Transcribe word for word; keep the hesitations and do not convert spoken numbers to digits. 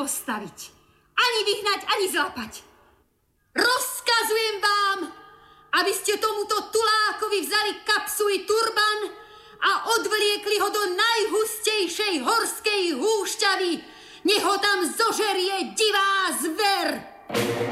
postaviť. Ani vyhnať, ani zlapať. Rozkazujem vám, aby ste tomuto tulákovi vzali kapsu i turban a odvliekli ho do najhustejšej horskej húšťavy. Nech ho tam zožerie divá zver.